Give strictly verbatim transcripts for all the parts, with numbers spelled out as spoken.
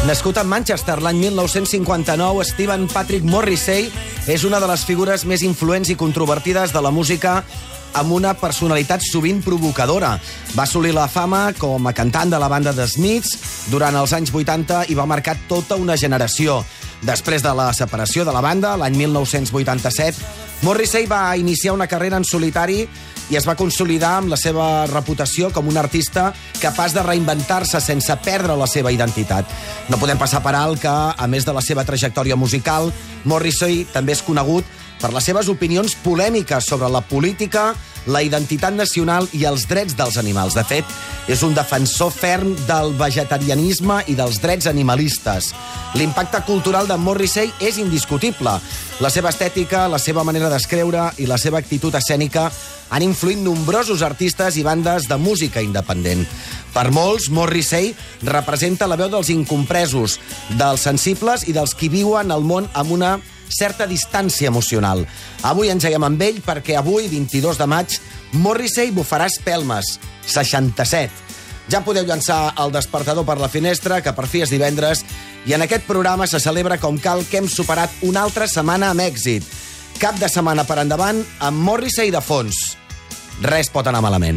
Nascut a Manchester l'any mil nou-cents cinquanta-nou, Stephen Patrick Morrissey és una de les figures més influents i controvertides de la música, amb una personalitat sovint provocadora. Va assolir la fama com a cantant de la banda The Smiths durant els anys vuitanta i va marcar tota una generació. Després de la separació de la banda, l'any mil nou-cents vuitanta-set, Morrissey va iniciar una carrera en solitari i es va consolidar amb la seva reputació com un artista capaç de reinventar-se sense perdre la seva identitat. No podem passar per alt que, a més de la seva trajectòria musical, Morrissey també és conegut per les seves opinions polèmiques sobre la política, la identitat nacional i els drets dels animals. De fet, és un defensor ferm del vegetarianisme i dels drets animalistes. L'impacte cultural de Morrissey és indiscutible. La seva estètica, la seva manera d'escriure i la seva actitud escènica han influït nombrosos artistes i bandes de música independent. Per molts, Morrissey representa la veu dels incompresos, dels sensibles i dels qui viuen el món amb una certa distància emocional. Avui engeguem amb ell perquè avui, vint-i-dos de maig, Morrissey bufarà espelmes, seixanta-set. Ja podeu llançar el despertador per la finestra, que per fi és divendres, i en aquest programa se celebra com cal que hem superat una altra setmana amb èxit. Cap de setmana per endavant amb Morrissey de fons. Res pot anar malament.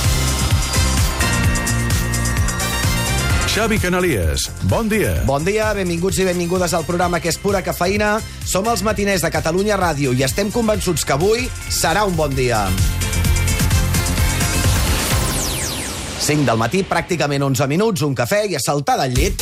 Xavi Canalies, bon dia. Bon dia, benvinguts i benvingudes al programa que és pura cafeïna. Som els matiners de Catalunya Ràdio i estem convençuts que avui serà un bon dia. cinc del matí, pràcticament onze minuts, un cafè i a saltar del llit.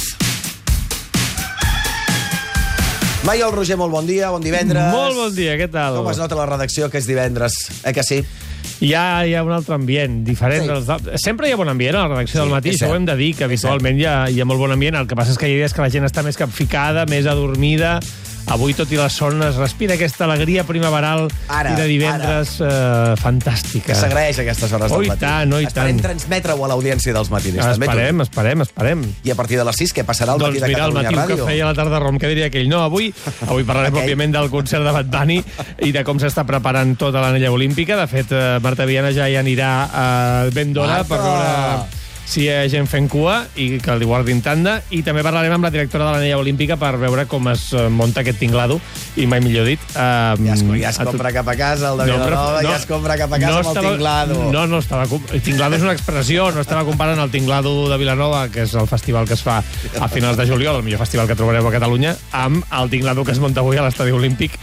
Maiol Roger, molt bon dia, bon divendres. Molt bon dia, què tal? Com es nota la redacció que és divendres? Eh que sí? Hi ha, hi ha un altre ambient, diferent. Sí. Dels... Sempre hi ha bon ambient a la redacció sí, del matí, això ho hem de dir, que habitualment hi ha, hi ha molt bon ambient. El que passa és que hi ha dies que la gent està més capficada, més adormida. Avui, tot i la son, es respira aquesta alegria primaveral ara, i de divendres eh, fantàstica. Que s'agraeix a aquestes hores oh, del matí. Oh, i tant, oh, i tant. Esperem transmetre-ho a l'audiència dels matiners. Esperem, esperem, esperem. I a partir de les sis, què passarà al matí doncs de Catalunya Ràdio? Doncs mira, al matí un cafè i a la tarda rom, què diria aquell? No, avui, avui parlarem okay. òbviament del concert de Bad Bunny i de com s'està preparant tota l'anella olímpica. De fet, eh, Marta Viana ja hi anirà eh, ben d'hora per veure si hi ha gent fent cua i que li guardin tanda. I també parlarem amb la directora de l'anella olímpica per veure com es munta aquest tinglado, i mai millor dit. Uh, ja es, ja es compra cap a casa, el de Vilanova, no, no, ja es compra cap a casa no amb el estava, tinglado. No, no estava... Tinglado és una expressió, no estava comparant el tinglado de Vilanova, que és el festival que es fa a finals de juliol, el millor festival que trobareu a Catalunya, amb el tinglado que es munta avui a l'Estadi Olímpic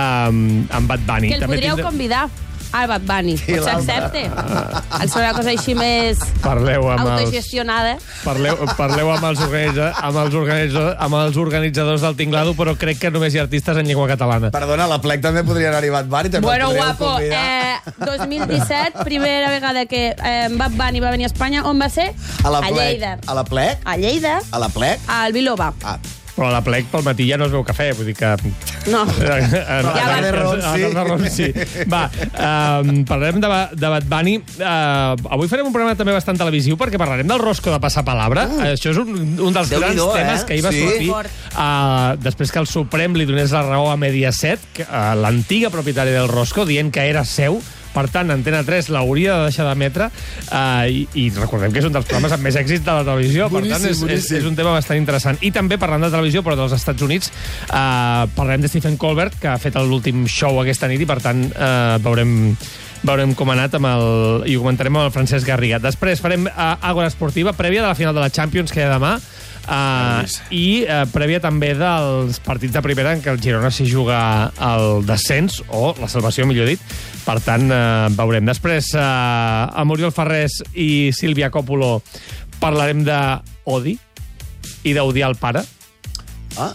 um, amb Bad Bunny. Que el també podríeu tindre... convidar al Bad Bunny. Potser accepte. Uh, el una cosa així més parleu amb autogestionada. Els, parleu, parleu amb els, organitza, amb, els organitza, amb els organitzadors del tinglado, però crec que només hi ha artistes en llengua catalana. Perdona, a la Plec també podria anar-hi Bad Bunny. També bueno, guapo. Eh, dos mil disset, primera vegada que eh, Bad Bunny va venir a Espanya. On va ser? A la Plec. A Lleida. A la Plec? A Lleida. A la Plec? Al Biloba. Ah. Però a la Plec pel matí ja no es veu cafè, vull dir que... No. Però ja de ron, sí. De ron, sí. Va, um, parlarem de, de Bad Bunny. Uh, avui farem un programa també bastant televisiu perquè parlarem del rosco de Passapalabra. Uh, Això és un, un dels grans temes eh? que ahir va sí. sortir uh, després que el Suprem li donés la raó a Mediaset, uh, l'antiga propietària del rosco, dient que era seu. Per tant, Antena tres l'hauria de deixar d'emetre uh, i, i recordem que és un dels programes amb més èxit de la televisió. Boníssim, per tant, és, és, boníssim. és un tema bastant interessant. I també, parlant de televisió, però dels Estats Units, uh, parlarem de Stephen Colbert, que ha fet l'últim show aquesta nit i, per tant, uh, veurem... veurem com ha anat amb el... i ho comentarem amb el Francesc Garriga. Després farem uh, Àgora Esportiva, prèvia de la final de la Champions, que hi ha demà, uh, i uh, prèvia també dels partits de primera en què el Girona s'hi juga el descens, o la salvació, millor dit. Per tant, uh, veurem. Després, uh, amb Oriol Ferrés i Sílvia Coppola parlarem d'Odi i d'odiar el pare. Ah.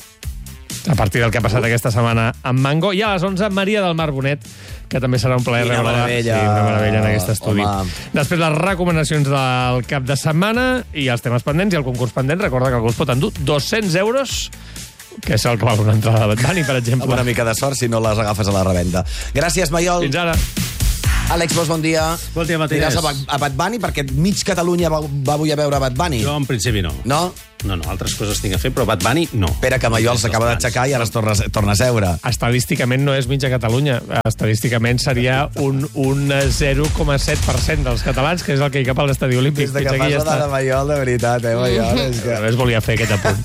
A partir del que ha passat aquesta setmana amb Mango. I a les onze, Maria del Mar Bonet, que també serà un plaer rebre-la. Sí, una meravella en aquest estudi. Home. Després, les recomanacions del cap de setmana i els temes pendents i el concurs pendent. Recorda que algú es pot endur dos-cents euros, que és el que val una entrada de Bad Bunny, per exemple. Amb una mica de sort si no les agafes a la revenda. Gràcies, Maiol. Fins ara. Àlex Bosch, bon dia. Bon dia, Matías. Aniràs a, a Bad Bunny? Perquè mig Catalunya va, va avui a veure Bad Bunny. Jo, en principi, no. No? no, no, altres coses tinc a fer, però Bad Bunny no. Pere Camayol s'acaba d'aixecar i ara es torna, torna a seure. Estadísticament no és mitja Catalunya. Estadísticament seria un, un zero coma set per cent dels catalans, que és el que hi cap a l'estadi olímpic. Des de que fas la de Mayol, de veritat, eh, Mayol? És que... Només volia fer aquest apunt.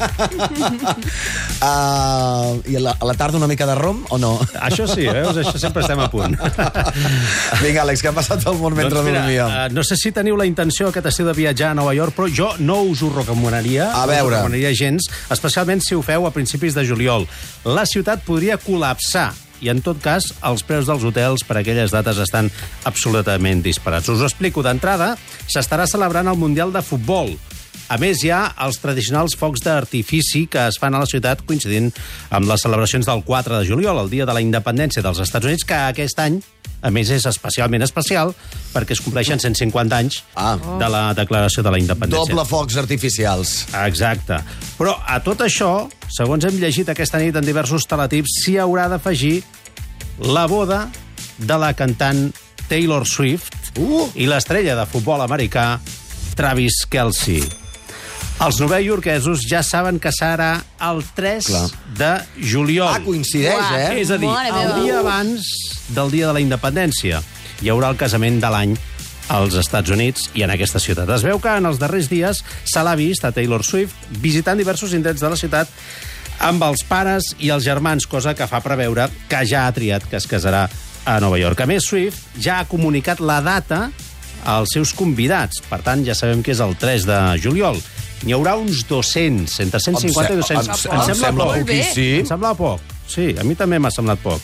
uh, I a la, a la tarda una mica de rom, o no? Això sí, veus? Això sempre estem a punt. Vinga, Àlex, què ha passat al món mentre doncs mira, dormíem? Uh, no sé si teniu la intenció aquest estiu de viatjar a Nova York, però jo no us ho recomanaria. A veure. No us ho recomanaria gens, especialment si ho feu a principis de juliol. La ciutat podria col·lapsar i, en tot cas, els preus dels hotels per aquelles dates estan absolutament disparats. Us ho explico. D'entrada, s'estarà celebrant el Mundial de Futbol. A més, hi ha els tradicionals focs d'artifici que es fan a la ciutat coincidint amb les celebracions del quatre de juliol, el dia de la independència dels Estats Units, que aquest any, a més, és especialment especial perquè es compleixen cent cinquanta anys Ah. de la declaració de la independència. Doble focs artificials. Exacte. Però a tot això, segons hem llegit aquesta nit en diversos teletips, s'hi haurà d'afegir la boda de la cantant Taylor Swift Uh! i l'estrella de futbol americà Travis Kelce. Els novaiorquesos ja saben que serà el tres Clar. de juliol. Ah, coincideix, Uah, eh? És a dir, Mare el meva. dia abans del dia de la independència hi haurà el casament de l'any als Estats Units i en aquesta ciutat. Es veu que en els darrers dies se l'ha vist a Taylor Swift visitant diversos indrets de la ciutat amb els pares i els germans, cosa que fa preveure que ja ha triat que es casarà a Nova York. A més, Swift ja ha comunicat la data als seus convidats. Per tant, ja sabem que és el tres de juliol. N'hi haurà uns dos-cents, entre cent cinquanta i dos-cents. Em, em, em sembla poc. poquíssim. Em sembla poc. Sí, a mi també m'ha semblat poc.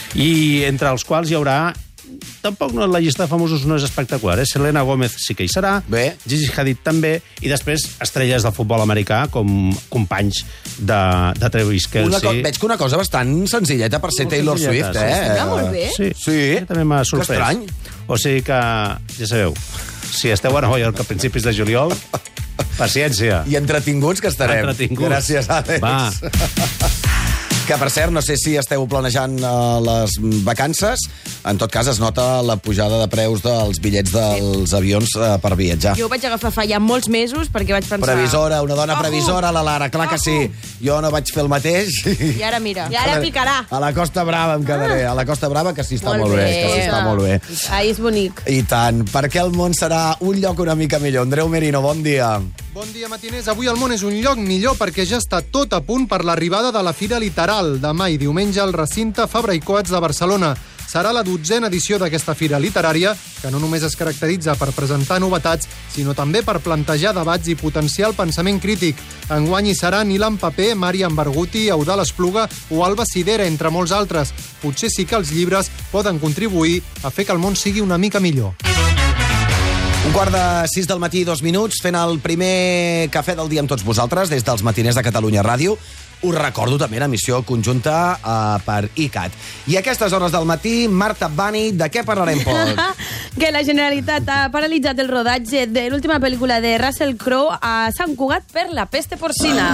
I entre els quals hi haurà... Tampoc no, la llista de famosos no és espectacular, eh? Selena Gómez sí que hi serà, Bé. Gigi Hadid també, i després estrelles del futbol americà com companys de, de Travis Kelce. Una co veig que una cosa bastant senzilleta per ser Molt Taylor senzilleta, Swift, sí. eh? Sembla molt bé. Sí, Sí? A mi també m'ha Que sorprès. estrany. O sigui que, ja sabeu, si esteu a Nova York a principis de juliol, paciència. I entretinguts que estarem. Entretinguts. Gràcies, Àlex. Va. Que, per cert, no sé si esteu planejant uh, les vacances. En tot cas, es nota la pujada de preus dels bitllets dels avions uh, per viatjar. Jo ho vaig agafar fa ja molts mesos perquè vaig pensar... Previsora, una dona Ojo! previsora, la Lara, clar que sí. Jo no vaig fer el mateix. I ara mira. I ara picarà. A la Costa Brava em quedaré. A la Costa Brava, que sí està molt, bé. Que sí està molt bé. Ahí és bonic. I tant. Perquè el món serà un lloc una mica millor. Andreu Merino, bon dia. Bon dia, matiners. Avui el món és un lloc millor perquè ja està tot a punt per l'arribada de la Fira Literal. Demà i diumenge al recinte Fabra i Coats de Barcelona. Serà la dotzena edició d'aquesta fira literària, que no només es caracteritza per presentar novetats, sinó també per plantejar debats i potenciar el pensament crític. Enguany hi seran Ilan Paper, Marian Barguti, Eudal Espluga o Alba Sidera, entre molts altres. Potser sí que els llibres poden contribuir a fer que el món sigui una mica millor. Un quart de sis del matí, dos minuts, fent el primer cafè del dia amb tots vosaltres, des dels matiners de Catalunya Ràdio. Us recordo també la missió conjunta uh, per I C A T. I a aquestes hores del matí, Marta Bani, de què parlarem, Pol? Que la Generalitat ha paralitzat el rodatge de l'última pel·lícula de Russell Crowe a Sant Cugat per la peste porcina.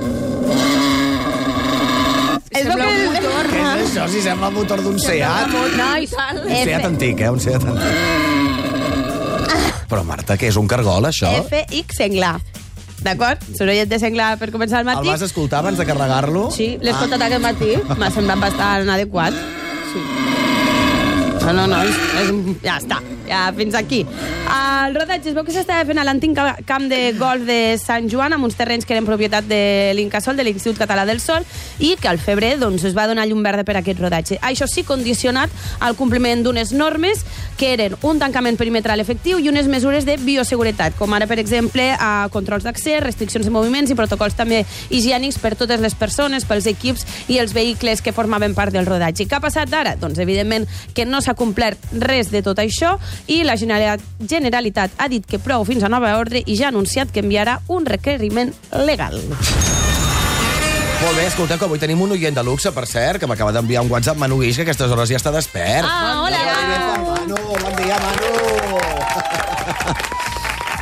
Es veu que... Què és això? Si sembla el motor d'un Seat. No, i tal. Un Seat antic, eh? Un Seat antic. Però, Marta, què és un cargol, això? F X Senglar. D'acord? Sorollet de senglar per començar el El matí. vas escoltar abans de carregar-lo? Sí, l'he escoltat aquest matí. M'ha semblat bastant adequat. Sí. No, no, no, és, és, ja està, ja fins aquí. El rodatge es veu que s'estava fent a l'antic camp de golf de Sant Joan, amb uns terrenys que eren propietat de l'Incasol, de l'Institut Català del Sol, i que al febrer doncs, es va donar llum verda per a aquest rodatge. Això sí, condicionat al compliment d'unes normes que eren un tancament perimetral efectiu i unes mesures de bioseguretat, com ara, per exemple, a controls d'accés, restriccions de moviments i protocols també higiènics per totes les persones, pels equips i els vehicles que formaven part del rodatge. Què ha passat ara? Doncs, evidentment, que no s'ha complert res de tot això i la Generalitat ha dit que prou fins a nova ordre i ja ha anunciat que enviarà un requeriment legal. Molt bé, escolteu, que avui tenim un oient de luxe, per cert, que m'acaba d'enviar un WhatsApp, Manu Guix, que a aquestes hores ja està despert. Ah, hola, Manu! Bon dia, Manu!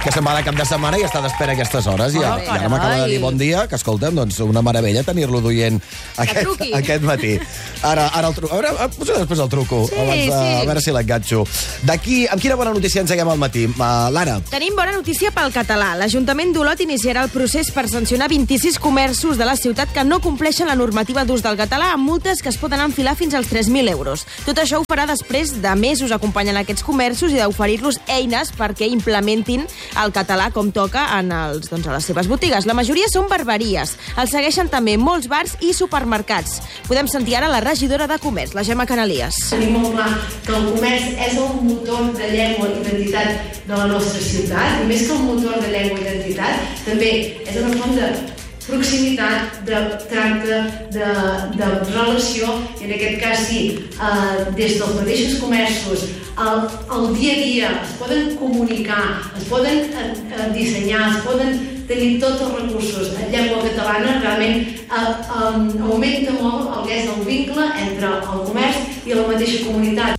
que se'n va de cap de setmana i està d'espera a aquestes hores. I, Oh, i ara m'acaba de dir bon dia, que escolta'm, doncs una meravella tenir-lo duient aquest, aquest matí. Ara, ara el truco. A veure, potser després el truco, Sí, abans de, sí. a veure si l'enganxo. D'aquí, amb quina bona notícia ens haguem al matí? Uh, Lara. Tenim bona notícia pel català. L'Ajuntament d'Olot iniciarà el procés per sancionar vint-i-sis comerços de la ciutat que no compleixen la normativa d'ús del català amb multes que es poden enfilar fins als tres mil euros. Tot això ho farà després de mesos acompanyant aquests comerços i d'oferir-los eines perquè implementin el català com toca en els, doncs, a les seves botigues. La majoria són barberies. Els segueixen també molts bars i supermercats. Podem sentir ara la regidora de Comerç, la Gemma Canalies. Tenim molt clar que el comerç és el motor de llengua i identitat de la nostra ciutat, i més que el motor de llengua i identitat, també és una font de proximitat, de tracte, de, de relació, i en aquest cas sí, eh, des dels mateixos comerços, el, el dia a dia es poden comunicar, es poden eh, eh, dissenyar, es poden tenir tots els recursos en llengua catalana, realment eh, eh, augmenta molt el que és el vincle entre el comerç i la mateixa comunitat.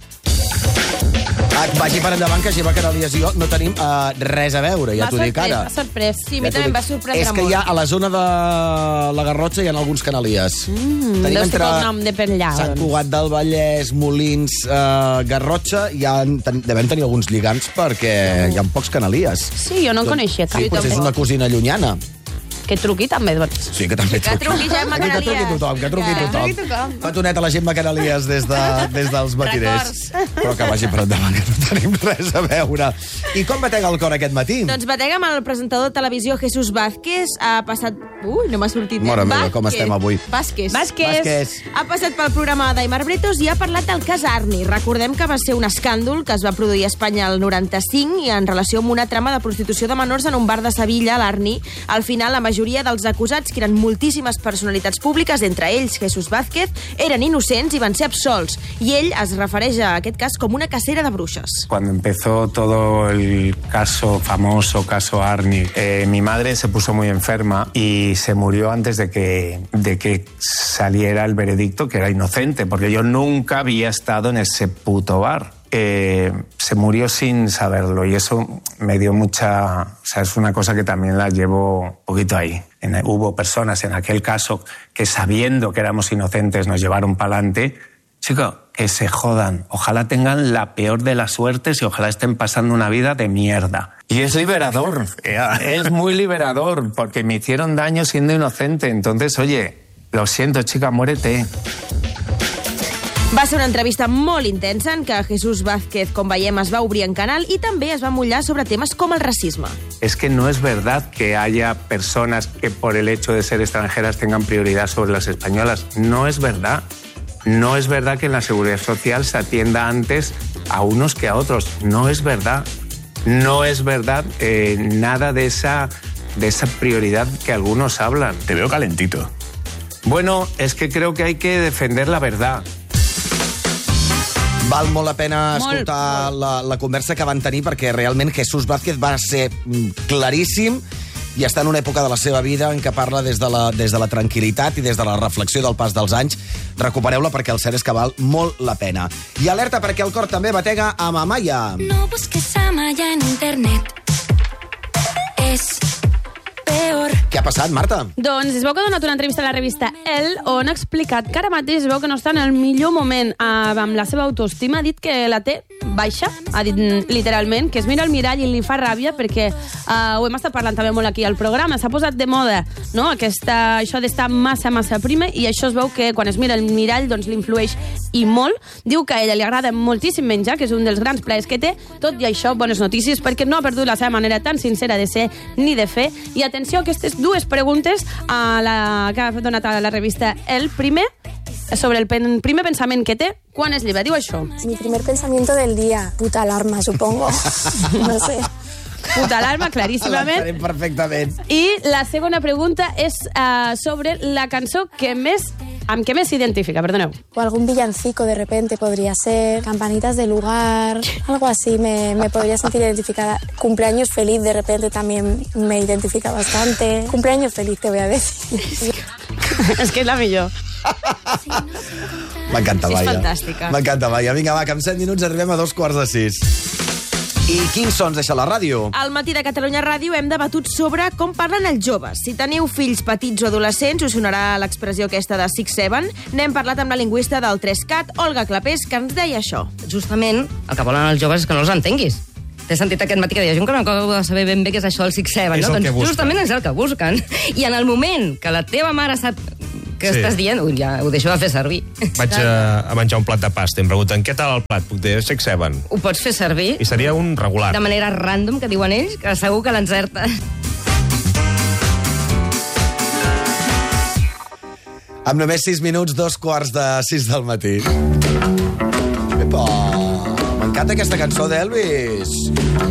Ah, vagi per endavant, que Gemma Canalies i jo no tenim uh, res a veure, ja t'ho dic ara. M'ha sorprès, sí, a mi Ja t'ho també em dic. va sorprendre És que molt. hi ha, a la zona de la Garrotxa hi ha alguns Canalies. Mm, deu ser pel nom de per allà, Sant doncs. Cugat del Vallès, Molins, uh, Garrotxa, ja ten, devem tenir alguns lligams perquè hi ha pocs Canalies. Sí, jo no en coneixia cap. Sí, potser és una cosina llunyana. Que truqui també, doncs. Sí, que també Que truqui Gemma Que truqui Canalies. tothom, que truqui Que tothom. truqui tothom. Petonet a la Gemma Canalies des, de, des dels matiners. Però que vagi per endavant, que no tenim res a veure. I com batega el cor aquest matí? Doncs batega amb el presentador de televisió Jesús Vázquez. Ha passat... Ui, no m'ha sortit. Mare meva, Vázquez. com estem avui. Vázquez. Vázquez. Ha passat pel programa d'Aimar Bretos i ha parlat del cas Arni. Recordem que va ser un escàndol que es va produir a Espanya el noranta-cinc i en relació amb una trama de prostitució de menors en un bar de Sevilla, l'Arni. Al final, la majoria dels acusats, que eren moltíssimes personalitats públiques, entre ells Jesús Vázquez, eren innocents i van ser absolts. I ell es refereix a aquest cas com una cacera de bruixes. Cuando empezó todo el caso famoso, caso Arni, eh, mi madre se puso muy enferma y se murió antes de que, de que saliera el veredicto, que era inocente, porque yo nunca había estado en ese puto bar. Eh, se murió sin saberlo y eso me dio mucha... O sea, es una cosa que también la llevo un poquito ahí. En, hubo personas en aquel caso que sabiendo que éramos inocentes nos llevaron para adelante. Chico, que se jodan. Ojalá tengan la peor de las suertes y ojalá estén pasando una vida de mierda. Y es liberador, es muy liberador, porque me hicieron daño siendo inocente. Entonces, oye, lo siento, chica, muérete. Va ser una entrevista molt intensa en què Jesús Vázquez, com veiem, es va obrir en canal i també es va mullar sobre temes com el racisme. Es que no es verdad que haya personas que por el hecho de ser extranjeras tengan prioridad sobre las españolas. No es verdad. No es verdad que en la seguridad social se atienda antes a unos que a otros. No es verdad. No es verdad eh, nada de esa, de esa prioridad que algunos hablan. Te veo calentito. Bueno, es que creo que hay que defender la verdad. Val molt la pena Molt, escoltar la, la conversa que van tenir perquè realment Jesús Vázquez va ser mm, claríssim i està en una època de la seva vida en què parla des de la, des de la tranquil·litat i des de la reflexió del pas dels anys. Recupereu-la perquè el cert és que val molt la pena. I alerta perquè el cor també batega amb Amaya. No busques a Maya en internet. Es peor. Què ha passat, Marta? Doncs es veu que ha donat una entrevista a la revista Elle on ha explicat que ara mateix es veu que no està en el millor moment eh, amb la seva autoestima. Ha dit que la té baixa, ha dit literalment, que es mira al mirall i li fa ràbia perquè eh, ho hem estat parlant també molt aquí al programa. S'ha posat de moda, no?, Aquesta, això d'estar massa, massa prima, i això es veu que quan es mira el mirall doncs l'influeix i molt. Diu que a ella li agrada moltíssim menjar, que és un dels grans plaers que té. Tot i això, bones notícies, perquè no ha perdut la seva manera tan sincera de ser ni de fer. I atenció a aquestes dues preguntes a la, que ha donat a la revista El. Primer, sobre el pen, primer pensament que té quan es lleva. Diu això. Mi primer pensamiento del día, puta alarma, supongo. No sé. Puta alarma, claríssimament. L'entenem perfectament. I la segona pregunta és uh, sobre la cançó que més, amb què més s'identifica, perdoneu. O algún villancico de repente podría ser, campanitas de lugar, algo así me, me podría sentir identificada. Cumpleaños feliz de repente también me identifica bastante. Cumpleaños feliz te voy a decir. És que és la millor. M'encanta, És Maia. fantàstica. M'encanta, Maia. Vinga, va, que en set minuts arribem a dos quarts de sis. I quins sons deixa la ràdio? Al matí de Catalunya Ràdio hem debatut sobre com parlen els joves. Si teniu fills petits o adolescents, us sonarà l'expressió aquesta de six seven. N'hem parlat amb la lingüista del tres cat, Olga Clapés, que ens deia això. Justament el que volen els joves és que no els entenguis. T'he sentit aquest matí que deia gent que no acaba de saber ben bé què és això del six seven, no? Doncs justament és el que busquen. I en el moment que la teva mare sap què sí. estàs dient, ui, ja ho deixo de fer servir. Vaig a, a menjar un plat de pasta i em pregunten què tal el plat? Puc dir six seven. Ho pots fer servir. I seria un regular. De manera random, que diuen ells, que segur que l'encerta. Amb només sis minuts, dos quarts de sis del matí. Epa! M'encanta aquesta cançó d'Elvis.